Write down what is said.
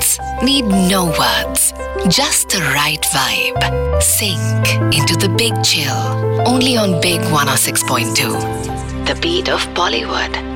moments need no words, just the right vibe. Sink into the big chill, only on Big 106.2. The beat of Bollywood.